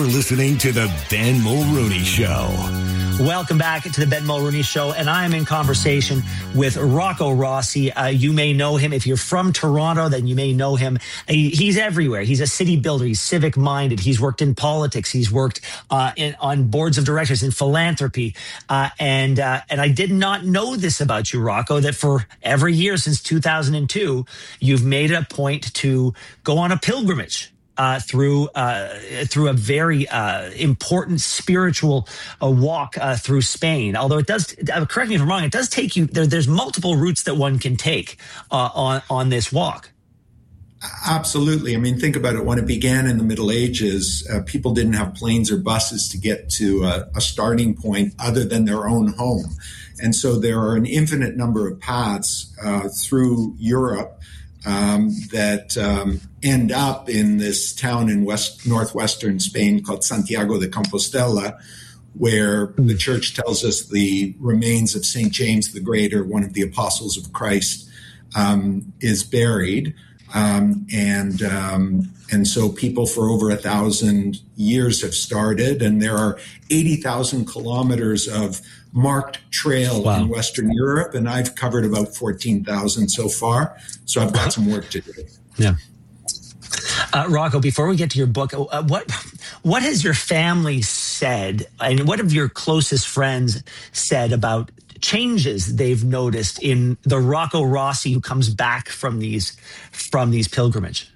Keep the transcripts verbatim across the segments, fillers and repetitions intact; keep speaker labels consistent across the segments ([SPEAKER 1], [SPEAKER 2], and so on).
[SPEAKER 1] listening to The Ben Mulrooney Show.
[SPEAKER 2] Welcome back to the Ben Mulrooney Show, and I am in conversation with Rocco Rossi. Uh, you may know him. If you're from Toronto, then you may know him. He, he's everywhere. He's a city builder. He's civic-minded. He's worked in politics. He's worked uh, in, on boards of directors in philanthropy. Uh, and uh, and I did not know this about you, Rocco, that for every year since two thousand two, you've made it a point to go on a pilgrimage Uh, through uh, through a very uh, important spiritual uh, walk uh, through Spain. Although it does, uh, correct me if I'm wrong, it does take you, there, there's multiple routes that one can take uh, on, on this walk.
[SPEAKER 3] Absolutely. I mean, think about it. When it began in the Middle Ages, uh, people didn't have planes or buses to get to a, a starting point other than their own home. And so there are an infinite number of paths uh, through Europe Um, that um, end up in this town in west northwestern Spain called Santiago de Compostela, where the church tells us the remains of Saint James the Greater, one of the apostles of Christ, um, is buried. Um, and um, and so people for over a thousand years have started, and there are eighty thousand kilometers of marked trail wow. in Western Europe, and I've covered about fourteen thousand so far. So I've got some work to do.
[SPEAKER 2] Yeah. Uh, Rocco, before we get to your book, uh, what what has your family said, and what have your closest friends said about changes they've noticed in the Rocco Rossi who comes back from these from these pilgrimage?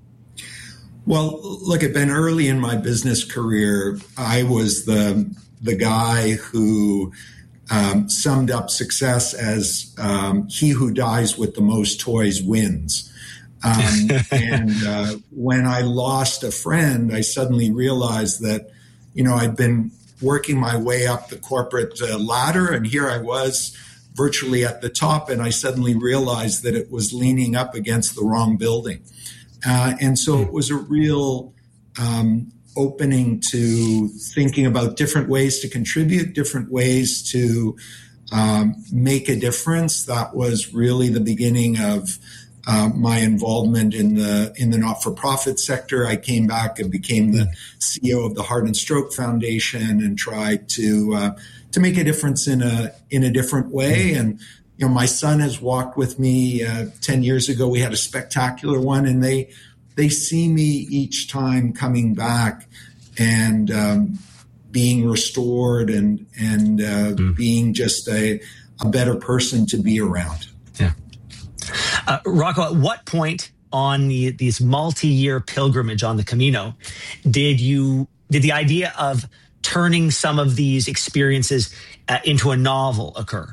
[SPEAKER 3] Well, look, at Ben, early in my business career, I was the the guy who um, summed up success as um, he who dies with the most toys wins. Um, and uh, when I lost a friend, I suddenly realized that, you know, I'd been working my way up the corporate uh, ladder, and here I was virtually at the top, and I suddenly realized that it was leaning up against the wrong building. Uh, and so it was a real um, opening to thinking about different ways to contribute, different ways to um, make a difference. That was really the beginning of uh, my involvement in the in the not-for-profit sector. I came back and became the C E O of the Heart and Stroke Foundation and tried to uh, to make a difference in a in a different way. And you know, my son has walked with me uh, ten years ago. We had a spectacular one, and they they see me each time coming back and um, being restored and and uh, mm. being just a a better person to be around.
[SPEAKER 2] Yeah, uh, Rocco, at what point on the these multi-year pilgrimage on the Camino did you did the idea of turning some of these experiences uh, into a novel occur?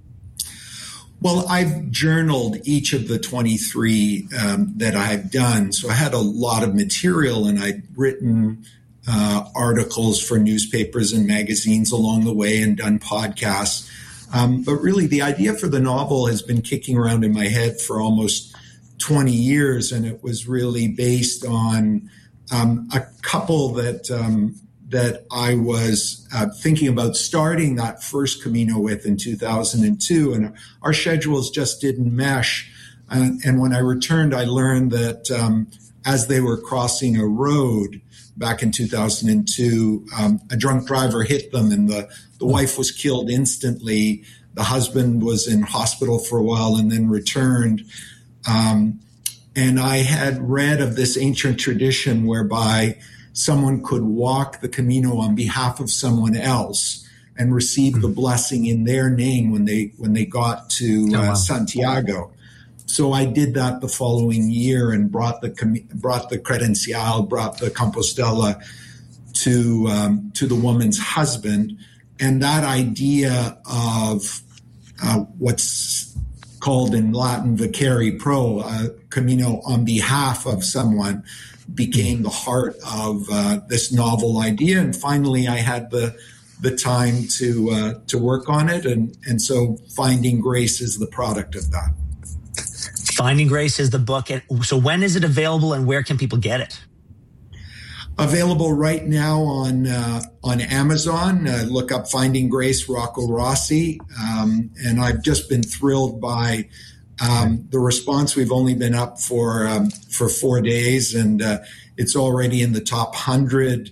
[SPEAKER 3] Well, I've journaled each of the twenty-three um, that I've done. So I had a lot of material, and I'd written uh, articles for newspapers and magazines along the way and done podcasts. Um, but really, the idea for the novel has been kicking around in my head for almost twenty years. And it was really based on um, a couple that um, that I was uh, thinking about starting that first Camino with in two thousand two, and our schedules just didn't mesh. Uh, and when I returned, I learned that um, as they were crossing a road back in two thousand two, um, a drunk driver hit them, and the, the wife was killed instantly. The husband was in hospital for a while and then returned. Um, and I had read of this ancient tradition whereby someone could walk the Camino on behalf of someone else and receive the blessing in their name when they when they got to uh, oh, wow. Santiago. So I did that the following year and brought the brought the credencial, brought the Compostela to um, to the woman's husband, and that idea of uh, what's called in Latin vicari pro, uh, Camino on behalf of someone, became the heart of uh, this novel idea. And finally, I had the the time to uh, to work on it, and and so Finding Grace is the product of that.
[SPEAKER 2] Finding Grace is the book. And so when is it available, and where can people get it?
[SPEAKER 3] Available right now on uh, on Amazon. Uh, look up Finding Grace, Rocco Rossi, um, and I've just been thrilled by Um, the response. We've only been up for um, for four days, and uh, it's already in the top hundred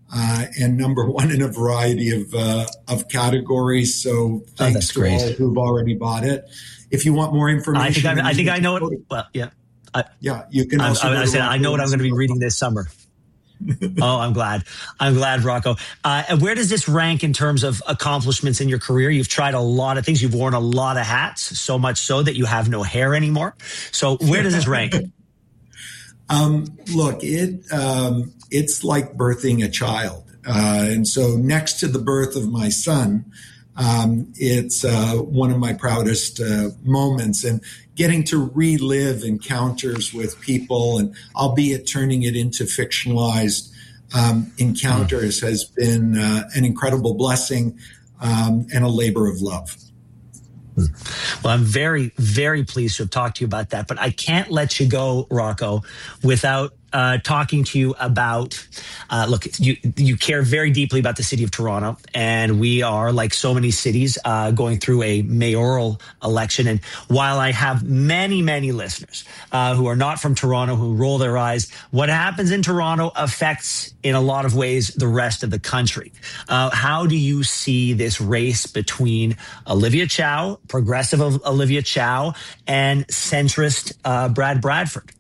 [SPEAKER 3] uh, and number one in a variety of uh, of categories. So thanks
[SPEAKER 2] oh,
[SPEAKER 3] to all who've already bought it. If you want more information,
[SPEAKER 2] I think I, I, think I know it. Well, yeah. I,
[SPEAKER 3] yeah, you can also.
[SPEAKER 2] I, I, I said I know what I'm going to be reading this summer. Oh, I'm glad. I'm glad, Rocco. Uh, and where does this rank in terms of accomplishments in your career? You've tried a lot of things. You've worn a lot of hats, so much so that you have no hair anymore. So where does this rank?
[SPEAKER 3] um, look, it um, it's like birthing a child. Uh, and so next to the birth of my son, um, it's uh, one of my proudest uh, moments. And getting to relive encounters with people, and albeit turning it into fictionalized um, encounters, has been uh, an incredible blessing um, and a labor of love.
[SPEAKER 2] Well, I'm very, very pleased to have talked to you about that, but I can't let you go, Rocco, without uh, talking to you about, uh, look, you you care very deeply about the city of Toronto, and we are, like so many cities, uh, going through a mayoral election. And while I have many, many listeners uh, who are not from Toronto, who roll their eyes, what happens in Toronto affects, in a lot of ways, the rest of the country. Uh, how do you see this race between Olivia Chow, progressive Olivia Chow, and centrist uh, Brad Bradford?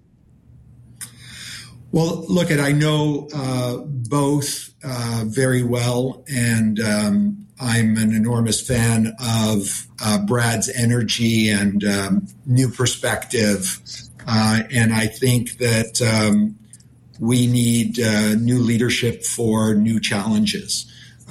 [SPEAKER 3] Well, look, at I know uh, both uh, very well, and um, I'm an enormous fan of uh, Brad's energy and um, new perspective. Uh, and I think that um, we need uh, new leadership for new challenges.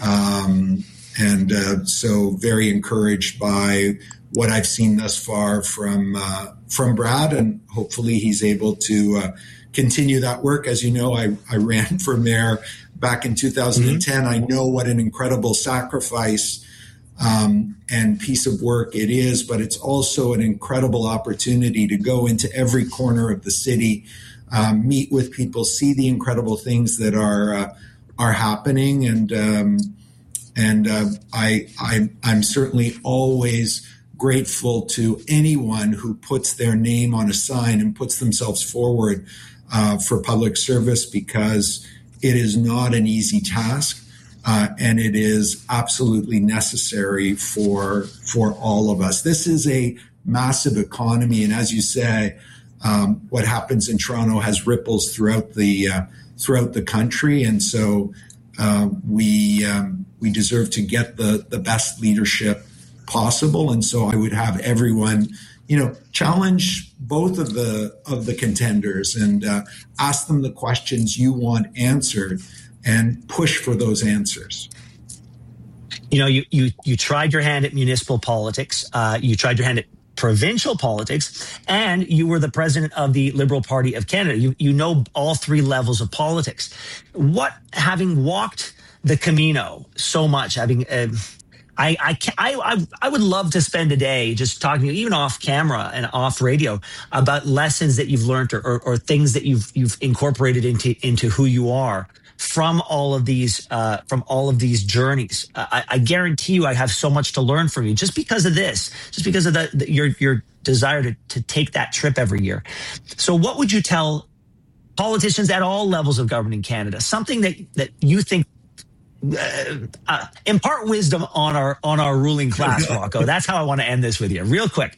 [SPEAKER 3] Um, and uh, so very encouraged by what I've seen thus far from uh, from Brad, and hopefully he's able to uh, continue that work. As you know, I, I ran for mayor back in two thousand ten. Mm-hmm. I know what an incredible sacrifice um, and piece of work it is, but it's also an incredible opportunity to go into every corner of the city, um, meet with people, see the incredible things that are uh, are happening, and um, and uh, I, I I'm certainly always grateful to anyone who puts their name on a sign and puts themselves forward uh, for public service, because it is not an easy task, uh, and it is absolutely necessary for for all of us. This is a massive economy, and as you say, um, what happens in Toronto has ripples throughout the uh, throughout the country, and so uh, we um, we deserve to get the the best leadership possible. And so I would have everyone, you know, challenge both of the of the contenders and uh, ask them the questions you want answered and push for those answers.
[SPEAKER 2] You know, you you you tried your hand at municipal politics. Uh, you tried your hand at provincial politics, and you were the president of the Liberal Party of Canada. You you know all three levels of politics. What, having walked the Camino so much, having uh, I, I, I, I would love to spend a day just talking to you, even off camera and off radio, about lessons that you've learned, or, or, or things that you've you've incorporated into into who you are from all of these uh, from all of these journeys. Uh, I, I guarantee you, I have so much to learn from you just because of this, just because of the, the your your desire to to take that trip every year. So, what would you tell politicians at all levels of government in Canada? Something that that you think. Uh, uh, impart wisdom on our on our ruling class, Rocco. That's how I want to end this with you, real quick.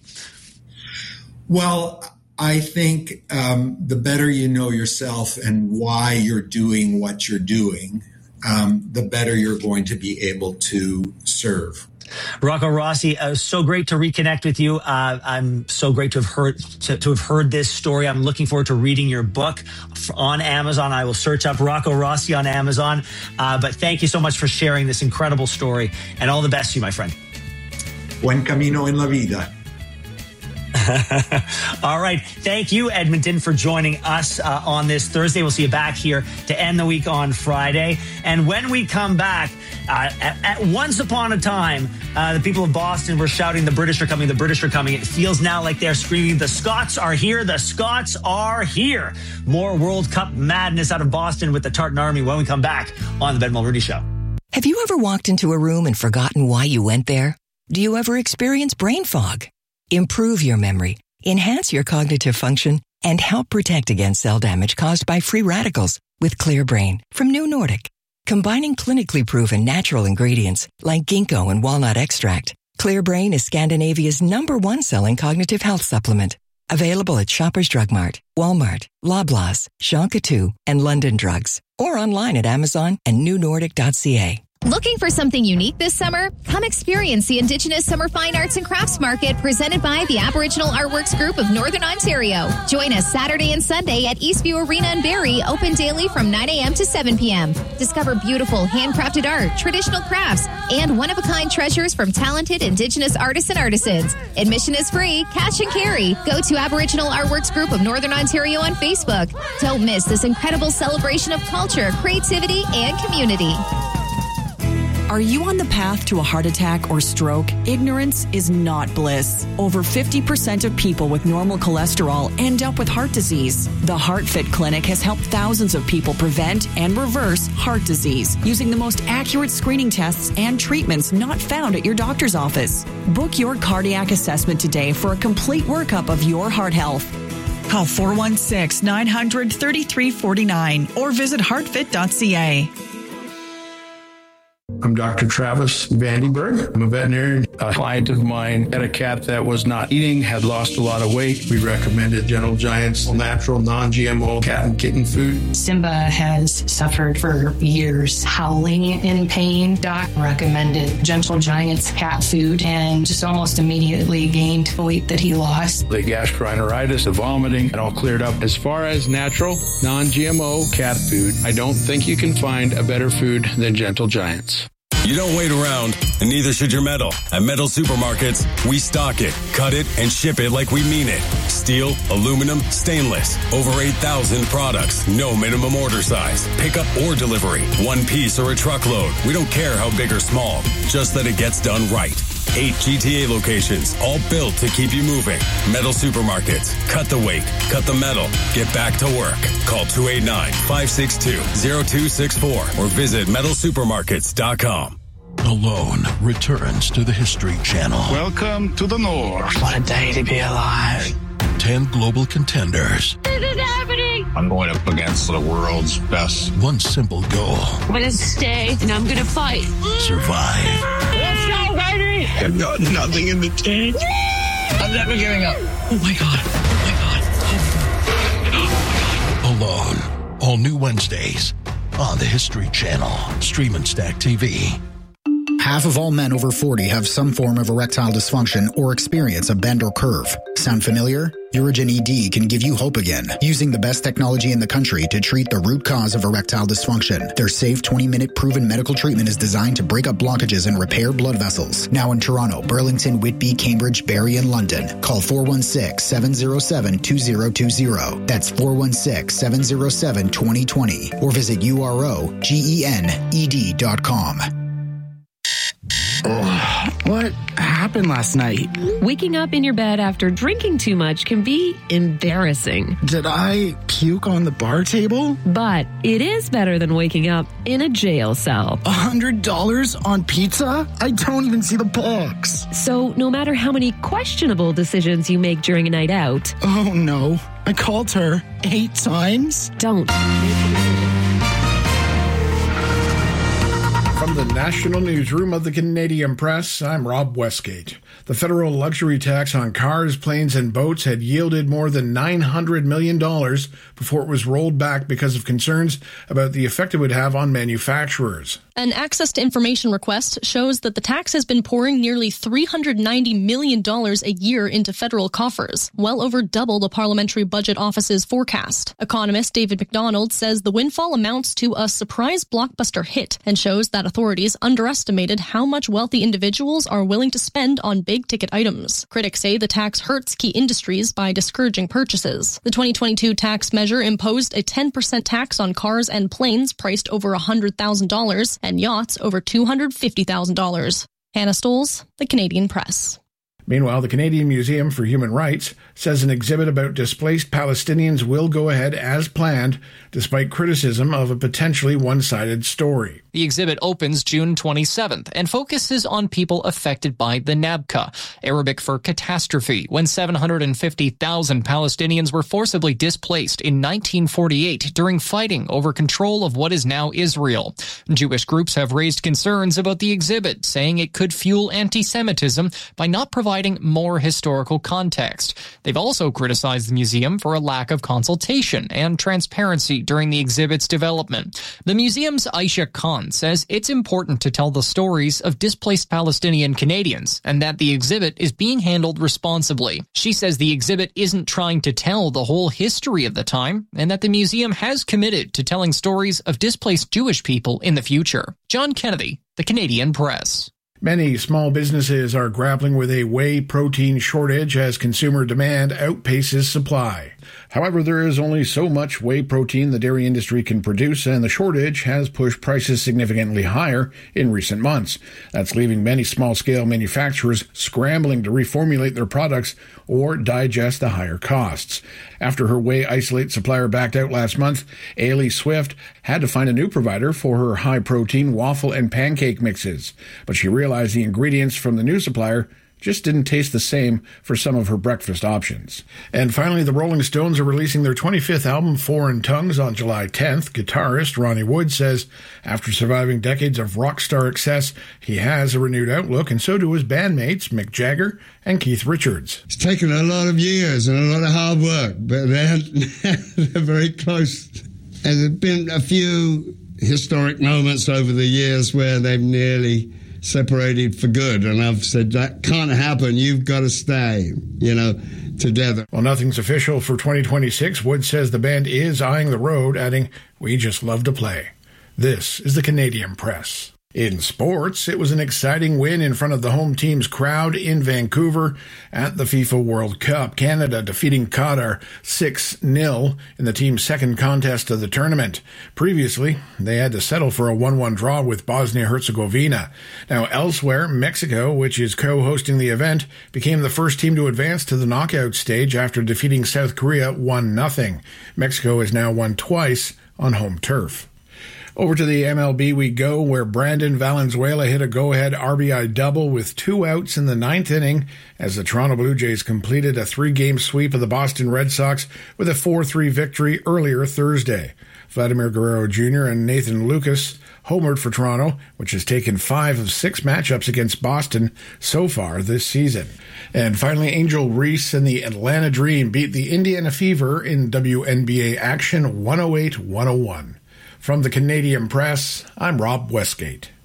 [SPEAKER 3] Well, I think um, the better you know yourself and why you're doing what you're doing, um, the better you're going to be able to serve.
[SPEAKER 2] Rocco Rossi, uh, so great to reconnect with you. Uh, I'm so great to have heard to, to have heard this story. I'm looking forward to reading your book on Amazon. I will search up Rocco Rossi on Amazon. Uh, but thank you so much for sharing this incredible story, and all the best to you, my friend.
[SPEAKER 3] Buen camino en la vida.
[SPEAKER 2] All right. Thank you, Edmonton, for joining us uh, on this Thursday. We'll see you back here to end the week on Friday. And when we come back, uh, at, at once upon a time, uh, the people of Boston were shouting, "The British are coming, the British are coming." It feels now like they're screaming, "The Scots are here, the Scots are here." More World Cup madness out of Boston with the Tartan Army when we come back on the Ben Mulroney Show.
[SPEAKER 4] Have you ever walked into a room and forgotten why you went there? Do you ever experience brain fog? Improve your memory, enhance your cognitive function, and help protect against cell damage caused by free radicals with Clear Brain from New Nordic. Combining clinically proven natural ingredients like ginkgo and walnut extract, Clear Brain is Scandinavia's number one selling cognitive health supplement. Available at Shoppers Drug Mart, Walmart, Loblaws, Shonka and London Drugs, or online at Amazon and new nordic dot c a.
[SPEAKER 5] Looking for something unique this summer? Come experience the Indigenous Summer Fine Arts and Crafts Market presented by the Aboriginal Artworks Group of Northern Ontario. Join us Saturday and Sunday at Eastview Arena in Barrie, open daily from nine a.m. to seven p.m. Discover beautiful handcrafted art, traditional crafts, and one-of-a-kind treasures from talented Indigenous artists and artisans. Admission is free, cash and carry. Go to Aboriginal Artworks Group of Northern Ontario on Facebook. Don't miss this incredible celebration of culture, creativity, and community.
[SPEAKER 6] Are you on the path to a heart attack or stroke? Ignorance is not bliss. Over fifty percent of people with normal cholesterol end up with heart disease. The HeartFit Clinic has helped thousands of people prevent and reverse heart disease using the most accurate screening tests and treatments not found at your doctor's office. Book your cardiac assessment today for a complete workup of your heart health.
[SPEAKER 7] Call four one six, nine hundred, thirty-three forty-nine or visit heart fit dot c a.
[SPEAKER 8] I'm Doctor Travis Vandenberg. I'm a veterinarian. A client of mine had a cat that was not eating, had lost a lot of weight. We recommended Gentle Giant's natural, non-G M O cat and kitten food.
[SPEAKER 9] Simba has suffered for years, howling in pain. Doc recommended Gentle Giant's cat food and just almost immediately gained the weight that he lost.
[SPEAKER 8] The gastroenteritis, the vomiting, it all cleared up. As far as natural, non-G M O cat food, I don't think you can find a better food than Gentle Giant's.
[SPEAKER 1] You don't wait around, and neither should your metal. At Metal Supermarkets, we stock it, cut it, and ship it like we mean it. Steel, aluminum, stainless. Over eight thousand products. No minimum order size. Pickup or delivery. One piece or a truckload. We don't care how big or small. Just that it gets done right. Eight G T A locations, all built to keep you moving. Metal Supermarkets. Cut the weight. Cut the metal. Get back to work. Call two eight nine, five six two, zero two six four or visit metal supermarkets dot com.
[SPEAKER 10] Alone returns to the History Channel.
[SPEAKER 11] Welcome to the North.
[SPEAKER 12] What a day to be alive.
[SPEAKER 10] Ten global contenders.
[SPEAKER 13] This is happening.
[SPEAKER 11] I'm going up against the world's best.
[SPEAKER 10] One simple goal.
[SPEAKER 13] I'm going to stay and I'm going to fight.
[SPEAKER 10] Survive.
[SPEAKER 13] Let's go, baby.
[SPEAKER 11] I've got nothing in the tank.
[SPEAKER 12] I'm never giving up.
[SPEAKER 10] Oh my God. Oh my God. Oh my God. Alone. All new Wednesdays on the History Channel. Stream and Stack T V.
[SPEAKER 14] Half of all men over forty have some form of erectile dysfunction or experience a bend or curve. Sound familiar? Urigen E D can give you hope again, using the best technology in the country to treat the root cause of erectile dysfunction. Their safe twenty-minute proven medical treatment is designed to break up blockages and repair blood vessels. Now in Toronto, Burlington, Whitby, Cambridge, Barrie, and London. Call four one six, seven zero seven, two zero two zero. That's four one six, seven zero seven, two zero two zero. Or visit U R O G E N E D dot com.
[SPEAKER 15] Oh, what happened last night?
[SPEAKER 16] Waking up in your bed after drinking too much can be embarrassing.
[SPEAKER 15] Did I puke on the bar table?
[SPEAKER 16] But it is better than waking up in a jail cell.
[SPEAKER 15] A hundred dollars on pizza? I don't even see the box.
[SPEAKER 16] So no matter how many questionable decisions you make during a night out.
[SPEAKER 15] Oh no, I called her eight times.
[SPEAKER 16] Don't.
[SPEAKER 8] From the National Newsroom of the Canadian Press, I'm Rob Westgate. The federal luxury tax on cars, planes, and boats had yielded more than nine hundred million dollars before it was rolled back because of concerns about the effect it would have on manufacturers.
[SPEAKER 17] An Access to Information request shows that the tax has been pouring nearly three hundred ninety million dollars a year into federal coffers, well over double the Parliamentary Budget Office's forecast. Economist David McDonald says the windfall amounts to a surprise blockbuster hit and shows that authorities underestimated how much wealthy individuals are willing to spend on big-ticket items. Critics say the tax hurts key industries by discouraging purchases. The twenty twenty-two tax measure imposed a ten percent tax on cars and planes priced over one hundred thousand dollars and yachts over two hundred fifty thousand dollars. Hannah Stoles, The Canadian Press.
[SPEAKER 8] Meanwhile, the Canadian Museum for Human Rights says an exhibit about displaced Palestinians will go ahead as planned, despite criticism of a potentially one-sided story.
[SPEAKER 18] The exhibit opens June twenty-seventh and focuses on people affected by the Nakba, Arabic for catastrophe, when seven hundred fifty thousand Palestinians were forcibly displaced in nineteen forty-eight during fighting over control of what is now Israel. Jewish groups have raised concerns about the exhibit, saying it could fuel anti-Semitism by not providing more historical context. They've also criticized the museum for a lack of consultation and transparency during the exhibit's development. The museum's Aisha Khan says it's important to tell the stories of displaced Palestinian Canadians and that the exhibit is being handled responsibly. She says the exhibit isn't trying to tell the whole history of the time and that the museum has committed to telling stories of displaced Jewish people in the future. John Kennedy, The Canadian Press.
[SPEAKER 8] Many small businesses are grappling with a whey protein shortage as consumer demand outpaces supply. However, there is only so much whey protein the dairy industry can produce, and the shortage has pushed prices significantly higher in recent months. That's leaving many small-scale manufacturers scrambling to reformulate their products or digest the higher costs. After her whey isolate supplier backed out last month, Ailey Swift had to find a new provider for her high-protein waffle and pancake mixes. But she realized the ingredients from the new supplier just didn't taste the same for some of her breakfast options. And finally, the Rolling Stones are releasing their twenty-fifth album, Foreign Tongues, on July tenth. Guitarist Ronnie Wood says after surviving decades of rock star excess, he has a renewed outlook, and so do his bandmates Mick Jagger and Keith Richards.
[SPEAKER 19] It's taken a lot of years and a lot of hard work, but they're, they're very close. And there have been a few historic moments over the years where they've nearly separated for good, and I've said that can't happen. You've got to stay, you know, together.
[SPEAKER 8] Well, nothing's official for twenty twenty-six. Wood says the band is eyeing the road, adding, "We just love to play." This is the Canadian Press. In sports, it was an exciting win in front of the home team's crowd in Vancouver at the FIFA World Cup. Canada defeating Qatar six nil in the team's second contest of the tournament. Previously, they had to settle for a one one draw with Bosnia-Herzegovina. Now, elsewhere, Mexico, which is co-hosting the event, became the first team to advance to the knockout stage after defeating South Korea one nothing. Mexico has now won twice on home turf. Over to the M L B we go, where Brandon Valenzuela hit a go-ahead R B I double with two outs in the ninth inning as the Toronto Blue Jays completed a three-game sweep of the Boston Red Sox with a four three victory earlier Thursday. Vladimir Guerrero Junior and Nathan Lucas homered for Toronto, which has taken five of six matchups against Boston so far this season. And finally, Angel Reese and the Atlanta Dream beat the Indiana Fever in W N B A action one oh eight to one oh one. From the Canadian Press, I'm Rob Westgate.